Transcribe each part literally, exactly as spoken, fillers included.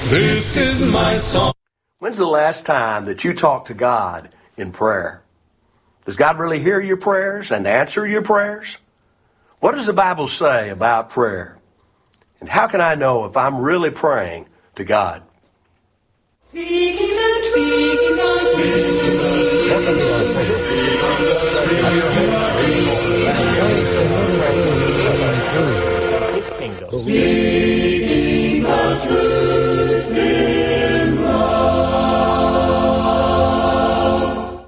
This is my song. When's the last time that you talked to God in prayer? Does God really hear your prayers and answer your prayers? What does the Bible say about prayer? And how can I know if I'm really praying to God? Speaking the truth, speaking the His kingdom. Speaking the truth in love.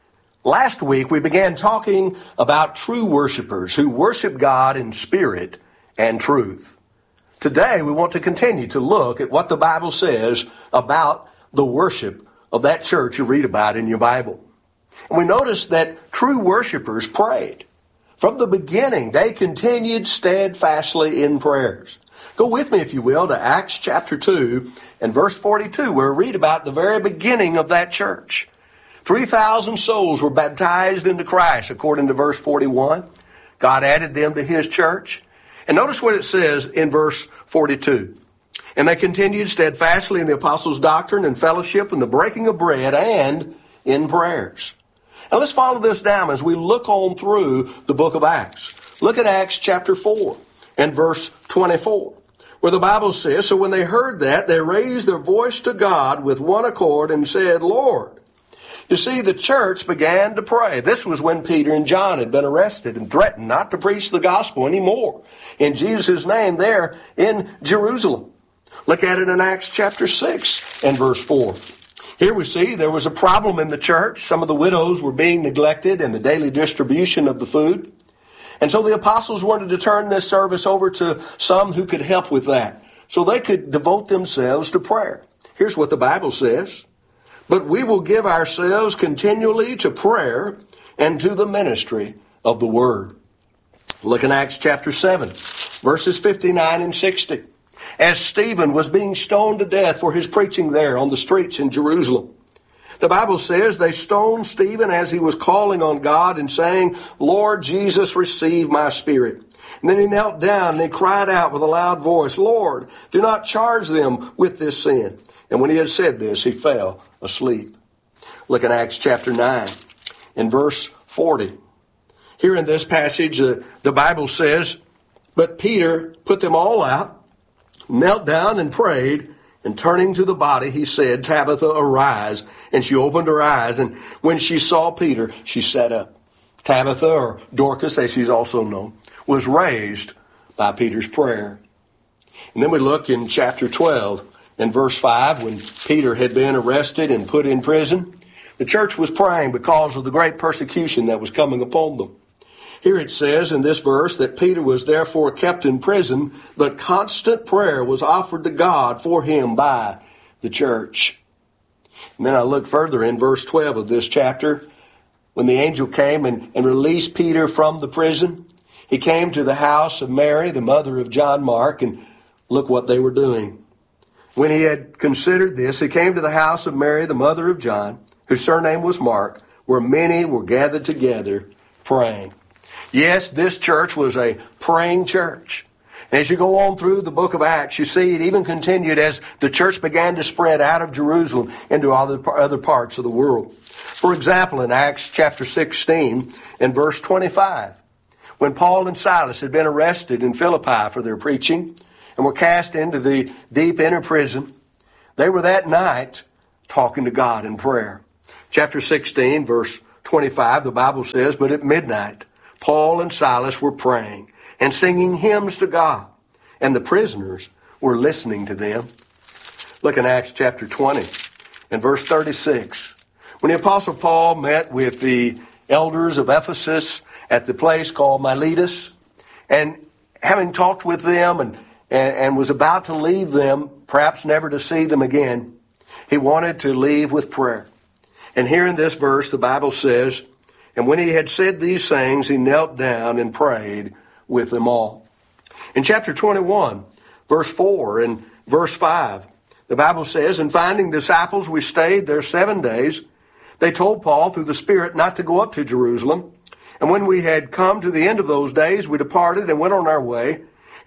Last week we began talking about true worshipers who worship God in spirit and truth. Today we want to continue to look at what the Bible says about the worship of that church you read about in your Bible. And we notice that true worshipers prayed. From the beginning, they continued steadfastly in prayers. Go with me, if you will, to Acts chapter two and verse forty-two, where we read about the very beginning of that church. three thousand souls were baptized into Christ, according to verse forty-one. God added them to His church. And notice what it says in verse forty-two. And they continued steadfastly in the apostles' doctrine and fellowship and the breaking of bread and in prayers. Now let's follow this down as we look on through the book of Acts. Look at Acts chapter four and verse twenty-four, where the Bible says, So when they heard that, they raised their voice to God with one accord and said, Lord. You see, the church began to pray. This was when Peter and John had been arrested and threatened not to preach the gospel anymore in Jesus' name there in Jerusalem. Look at it in Acts chapter six and verse four. Here we see there was a problem in the church. Some of the widows were being neglected in the daily distribution of the food. And so the apostles wanted to turn this service over to some who could help with that, so they could devote themselves to prayer. Here's what the Bible says. But we will give ourselves continually to prayer and to the ministry of the word. Look in Acts chapter seven, verses fifty-nine and sixty. As Stephen was being stoned to death for his preaching there on the streets in Jerusalem, the Bible says they stoned Stephen as he was calling on God and saying, Lord Jesus, receive my spirit. And then he knelt down and he cried out with a loud voice, Lord, do not charge them with this sin. And when he had said this, he fell asleep. Look at Acts chapter nine in verse forty. Here in this passage, uh, the Bible says, But Peter put them all out, knelt down and prayed, and turning to the body, he said, Tabitha, arise. And she opened her eyes, and when she saw Peter, she sat up. Tabitha, or Dorcas, as she's also known, was raised by Peter's prayer. And then we look in chapter twelve. In verse five, when Peter had been arrested and put in prison, the church was praying because of the great persecution that was coming upon them. Here it says in this verse that Peter was therefore kept in prison, but constant prayer was offered to God for him by the church. And then I look further in verse twelve of this chapter, when the angel came and, and released Peter from the prison, he came to the house of Mary, the mother of John Mark, and look what they were doing. When he had considered this, he came to the house of Mary, the mother of John, whose surname was Mark, where many were gathered together praying. Yes, this church was a praying church. And as you go on through the book of Acts, you see it even continued as the church began to spread out of Jerusalem into other, other parts of the world. For example, in Acts chapter sixteen and verse twenty-five, when Paul and Silas had been arrested in Philippi for their preaching, and were cast into the deep inner prison, they were that night talking to God in prayer. Chapter sixteen, verse twenty-five, the Bible says, But at midnight, Paul and Silas were praying and singing hymns to God, and the prisoners were listening to them. Look in Acts chapter twenty and verse thirty-six. When the Apostle Paul met with the elders of Ephesus at the place called Miletus, and having talked with them and and was about to leave them, perhaps never to see them again, he wanted to leave with prayer. And here in this verse, the Bible says, And when he had said these things, he knelt down and prayed with them all. In chapter twenty-one, verse four and verse five, the Bible says, And finding disciples, we stayed there seven days. They told Paul through the Spirit not to go up to Jerusalem. And when we had come to the end of those days, we departed and went on our way.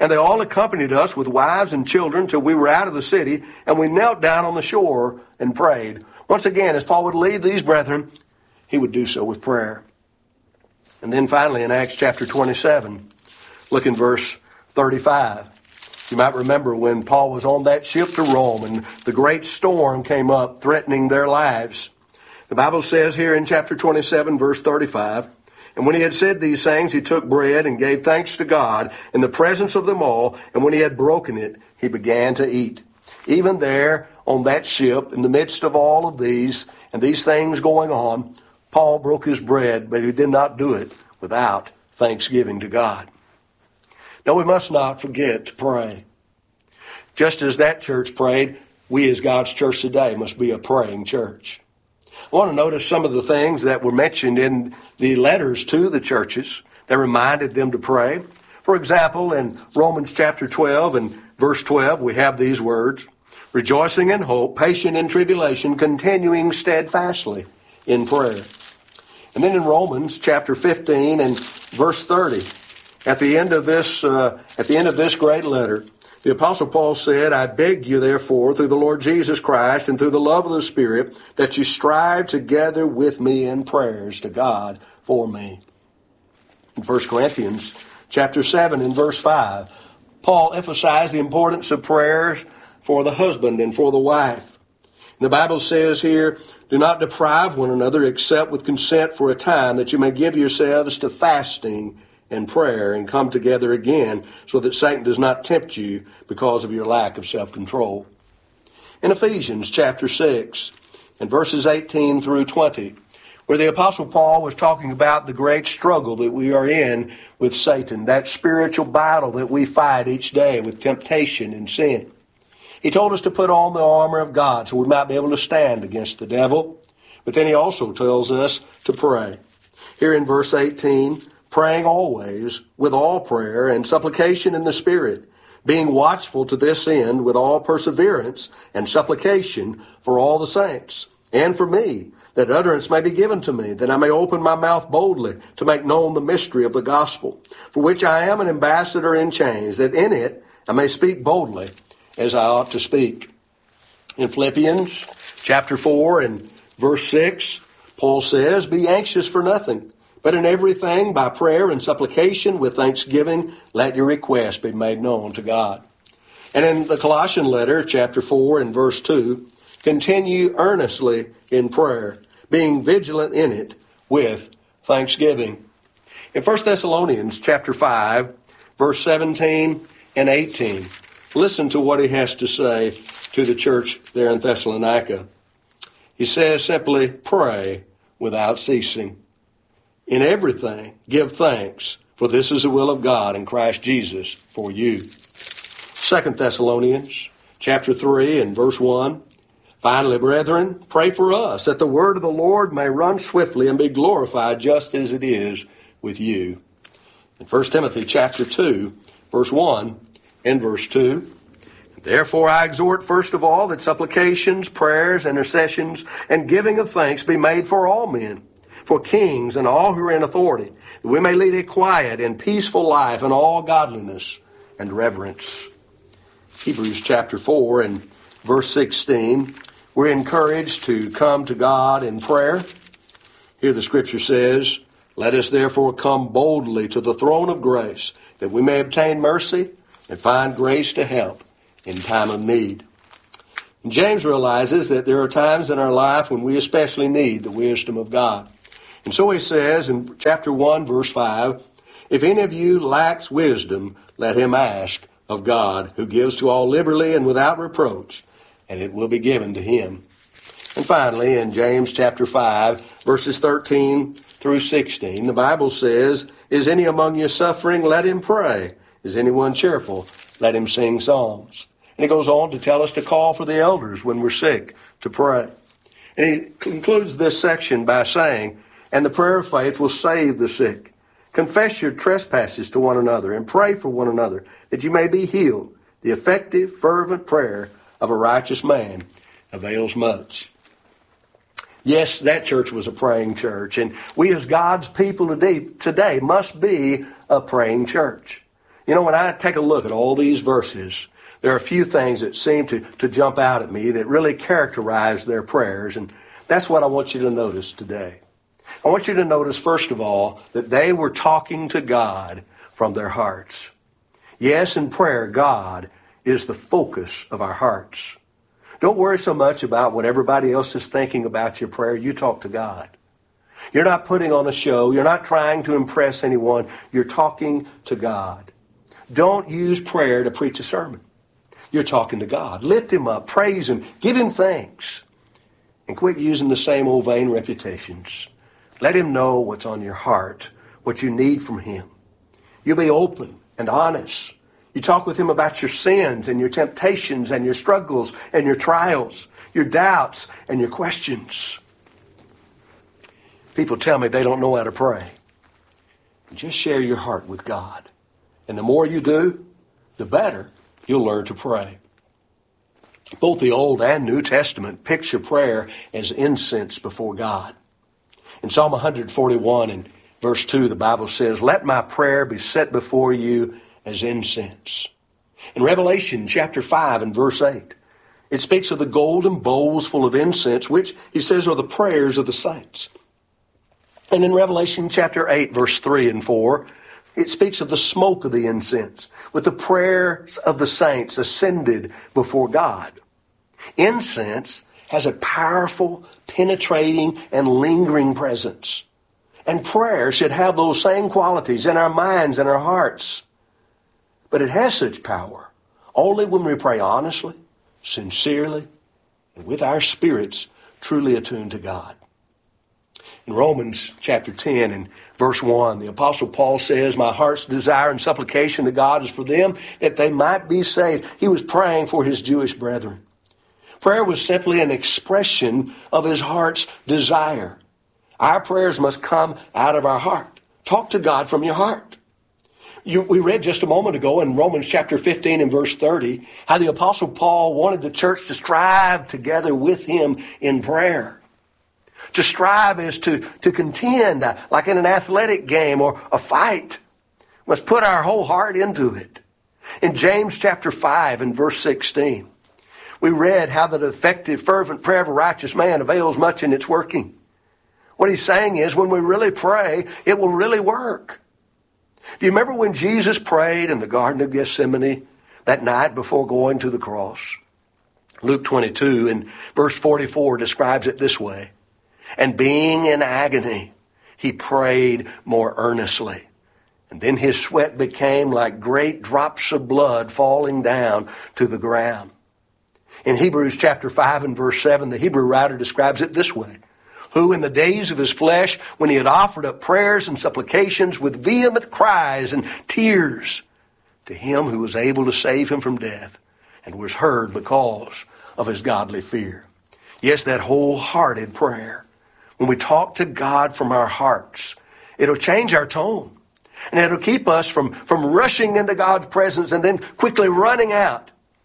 And they all accompanied us with wives and children till we were out of the city, and we knelt down on the shore and prayed. Once again, as Paul would lead these brethren, he would do so with prayer. And then finally in Acts chapter twenty-seven, look in verse thirty-five. You might remember when Paul was on that ship to Rome and the great storm came up threatening their lives. The Bible says here in chapter twenty-seven, verse thirty-five, and when he had said these things, he took bread and gave thanks to God in the presence of them all. And when he had broken it, he began to eat. Even there on that ship, in the midst of all of these and these things going on, Paul broke his bread, but he did not do it without thanksgiving to God. Now, we must not forget to pray. Just as that church prayed, we as God's church today must be a praying church. I want to notice some of the things that were mentioned in the letters to the churches that reminded them to pray. For example, in Romans chapter twelve and verse twelve, we have these words, rejoicing in hope, patient in tribulation, continuing steadfastly in prayer. And then in Romans chapter fifteen and verse thirty, at the end of this, uh, at the end of this great letter, the Apostle Paul said, I beg you, therefore, through the Lord Jesus Christ and through the love of the Spirit, that you strive together with me in prayers to God for me. In First Corinthians chapter seven and verse five, Paul emphasized the importance of prayers for the husband and for the wife. And the Bible says here, do not deprive one another except with consent for a time, that you may give yourselves to fasting and prayer and come together again, so that Satan does not tempt you because of your lack of self-control. In Ephesians chapter six and verses eighteen through twenty, where the Apostle Paul was talking about the great struggle that we are in with Satan, that spiritual battle that we fight each day with temptation and sin. He told us to put on the armor of God so we might be able to stand against the devil. But then he also tells us to pray. Here in verse eighteen, praying always with all prayer and supplication in the Spirit, being watchful to this end with all perseverance and supplication for all the saints, and for me, that utterance may be given to me, that I may open my mouth boldly to make known the mystery of the gospel, for which I am an ambassador in chains, that in it I may speak boldly as I ought to speak. In Philippians chapter four and verse six, Paul says, be anxious for nothing, but in everything, by prayer and supplication with thanksgiving, let your requests be made known to God. And in the Colossian letter, chapter four and verse two, continue earnestly in prayer, being vigilant in it with thanksgiving. In First Thessalonians chapter five, verse seventeen and eighteen, listen to what he has to say to the church there in Thessalonica. He says simply, pray without ceasing. In everything, give thanks, for this is the will of God in Christ Jesus for you. Second Thessalonians chapter three and verse one. Finally, brethren, pray for us, that the word of the Lord may run swiftly and be glorified just as it is with you. In First Timothy chapter two, verse one and verse two. Therefore I exhort first of all that supplications, prayers, intercessions, and giving of thanks be made for all men, for kings and all who are in authority, that we may lead a quiet and peaceful life in all godliness and reverence. Hebrews chapter four and verse sixteen, we're encouraged to come to God in prayer. Here the scripture says, let us therefore come boldly to the throne of grace, that we may obtain mercy and find grace to help in time of need. And James realizes that there are times in our life when we especially need the wisdom of God. And so he says in chapter one, verse five, if any of you lacks wisdom, let him ask of God, who gives to all liberally and without reproach, and it will be given to him. And finally, in James chapter five, verses thirteen through sixteen, the Bible says, is any among you suffering? Let him pray. Is anyone cheerful? Let him sing psalms. And he goes on to tell us to call for the elders when we're sick to pray. And he concludes this section by saying, and the prayer of faith will save the sick. Confess your trespasses to one another and pray for one another, that you may be healed. The effective, fervent prayer of a righteous man avails much. Yes, that church was a praying church, and we as God's people today, today must be a praying church. You know, when I take a look at all these verses, there are a few things that seem to, to jump out at me that really characterize their prayers, and that's what I want you to notice today. I want you to notice, first of all, that they were talking to God from their hearts. Yes, in prayer, God is the focus of our hearts. Don't worry so much about what everybody else is thinking about your prayer. You talk to God. You're not putting on a show. You're not trying to impress anyone. You're talking to God. Don't use prayer to preach a sermon. You're talking to God. Lift Him up. Praise Him. Give Him thanks. And quit using the same old vain reputations. Let Him know what's on your heart, what you need from Him. You be open and honest. You talk with Him about your sins and your temptations and your struggles and your trials, your doubts and your questions. People tell me they don't know how to pray. Just share your heart with God. And the more you do, the better you'll learn to pray. Both the Old and New Testament picture prayer as incense before God. In Psalm one forty-one and verse two, the Bible says, "Let my prayer be set before you as incense." In Revelation chapter five and verse eight, it speaks of the golden bowls full of incense, which he says are the prayers of the saints. And in Revelation chapter eight, verse three and four, it speaks of the smoke of the incense, with the prayers of the saints ascended before God. Incense has a powerful, penetrating, and lingering presence. And prayer should have those same qualities in our minds and our hearts. But it has such power only when we pray honestly, sincerely, and with our spirits truly attuned to God. In Romans chapter ten and verse one, the Apostle Paul says, "My heart's desire and supplication to God is for them, that they might be saved." He was praying for his Jewish brethren. Prayer was simply an expression of his heart's desire. Our prayers must come out of our heart. Talk to God from your heart. You, we read just a moment ago in Romans chapter fifteen and verse thirty, how the Apostle Paul wanted the church to strive together with him in prayer. To strive is to, to contend, uh, like in an athletic game or a fight. We must put our whole heart into it. In James chapter five and verse sixteen, we read how the effective, fervent prayer of a righteous man avails much in its working. What he's saying is, when we really pray, it will really work. Do you remember when Jesus prayed in the Garden of Gethsemane that night before going to the cross? Luke twenty-two and verse forty-four describes it this way. "And being in agony, he prayed more earnestly. And then his sweat became like great drops of blood falling down to the ground." In Hebrews chapter five and verse seven, the Hebrew writer describes it this way. "Who in the days of his flesh, when he had offered up prayers and supplications with vehement cries and tears to him who was able to save him from death, and was heard because of his godly fear." Yes, that wholehearted prayer. When we talk to God from our hearts, it'll change our tone. And it'll keep us from, from rushing into God's presence and then quickly running out.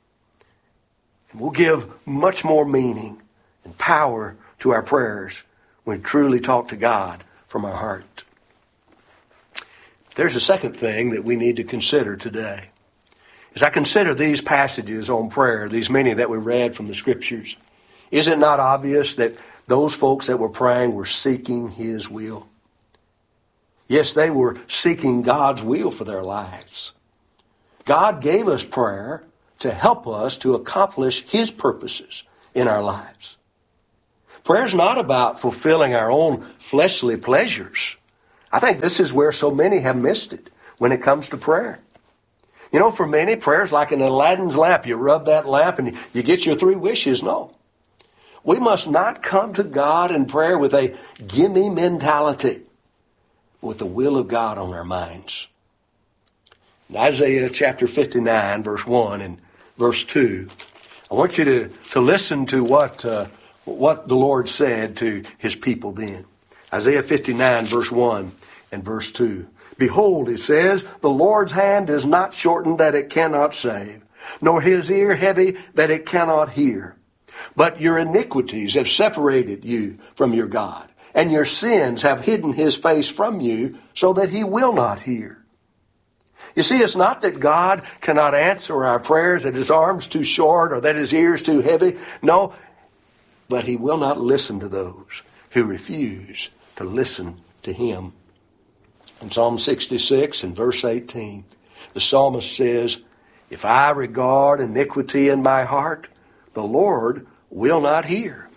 And we'll give much more meaning and power to our prayers when we truly talk to God from our heart. There's a second thing that we need to consider today. As I consider these passages on prayer, these many that we read from the Scriptures, is it not obvious that those folks that were praying were seeking His will? Yes, they were seeking God's will for their lives. God gave us prayer to help us to accomplish His purposes in our lives. Prayer is not about fulfilling our own fleshly pleasures. I think this is where so many have missed it when it comes to prayer. You know, for many, prayer is like an Aladdin's lamp. You rub that lamp and you get your three wishes. No. We must not come to God in prayer with a gimme mentality, with the will of God on our minds. In Isaiah chapter fifty-nine, verse one and verse two, I want you to, to listen to what, uh, what the Lord said to His people then. Isaiah fifty-nine, verse one and verse two. "Behold," He says, "the Lord's hand is not shortened that it cannot save, nor His ear heavy that it cannot hear. But your iniquities have separated you from your God, and your sins have hidden His face from you so that He will not hear." You see, it's not that God cannot answer our prayers, that his arm's too short or that his ear's too heavy. No, but he will not listen to those who refuse to listen to him. In Psalm sixty-six and verse eighteen, the psalmist says, if I regard iniquity in my heart, the Lord will not hear.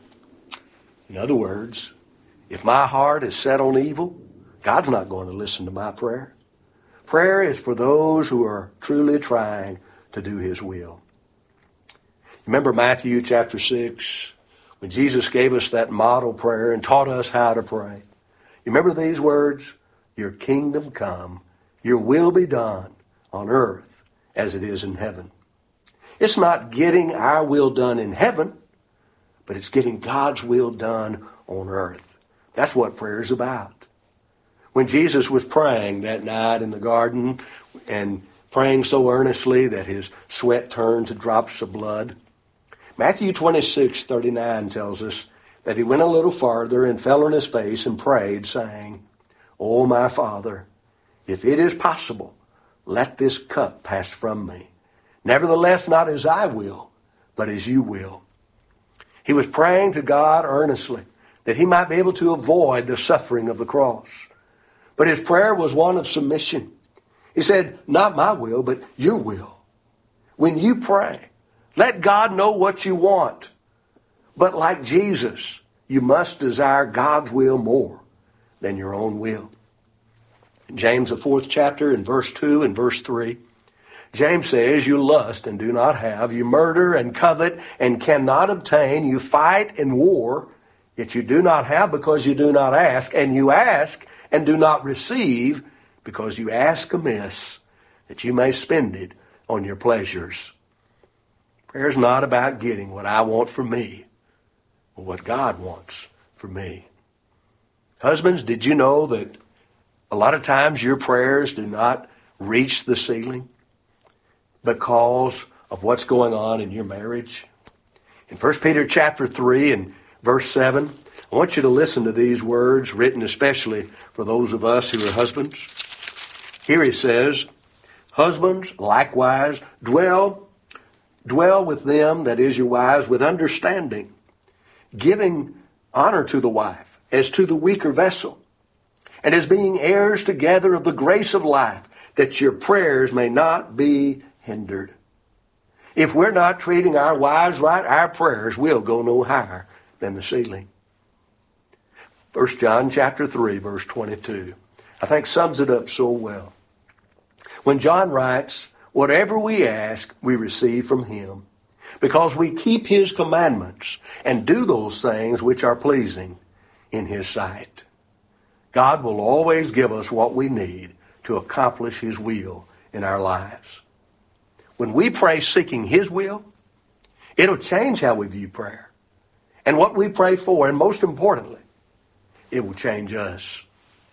In other words, if my heart is set on evil, God's not going to listen to my prayer. Prayer is for those who are truly trying to do his will. Remember Matthew chapter six, when Jesus gave us that model prayer and taught us how to pray. You remember these words? Your kingdom come, your will be done on earth as it is in heaven. It's not getting our will done in heaven, but it's getting God's will done on earth. That's what prayer is about. When Jesus was praying that night in the garden and praying so earnestly that his sweat turned to drops of blood, Matthew twenty-six thirty-nine tells us that he went a little farther and fell on his face and prayed, saying, O my Father, if it is possible, let this cup pass from me. Nevertheless, not as I will, but as you will. He was praying to God earnestly that he might be able to avoid the suffering of the cross. But his prayer was one of submission. He said, not my will, but your will. When you pray, let God know what you want. But like Jesus, you must desire God's will more than your own will. In James, the fourth chapter, in verse two and verse three, James says, you lust and do not have, you murder and covet and cannot obtain, you fight and war, yet you do not have because you do not ask, and you ask and do not receive because you ask amiss, that you may spend it on your pleasures. Prayer is not about getting what I want for me, but what God wants for me. Husbands, did you know that a lot of times your prayers do not reach the ceiling because of what's going on in your marriage? In First Peter chapter three and verse seven, I want you to listen to these words written especially for those of us who are husbands. Here he says, husbands, likewise, dwell, dwell with them, that is your wives, with understanding, giving honor to the wife as to the weaker vessel, and as being heirs together of the grace of life, that your prayers may not be hindered. If we're not treating our wives right, our prayers will go no higher than the ceiling. First John chapter three, verse twenty-two, I think sums it up so well. When John writes, whatever we ask, we receive from him, because we keep his commandments and do those things which are pleasing in his sight. God will always give us what we need to accomplish his will in our lives. When we pray seeking his will, it'll change how we view prayer and what we pray for, and most importantly, it will change us.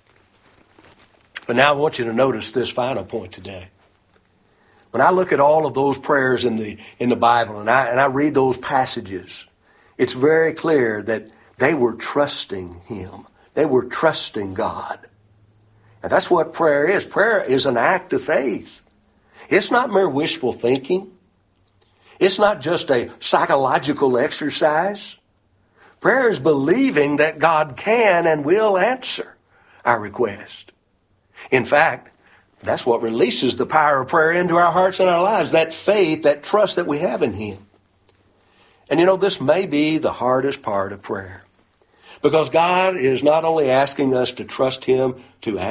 But now I want you to notice this final point today. When I look at all of those prayers in the in the Bible and I and I read those passages, it's very clear that they were trusting him. They were trusting God. And that's what prayer is. Prayer is an act of faith. It's not mere wishful thinking. It's not just a psychological exercise. Prayer is believing that God can and will answer our request. In fact, that's what releases the power of prayer into our hearts and our lives, that faith, that trust that we have in him. And you know, this may be the hardest part of prayer, because God is not only asking us to trust him to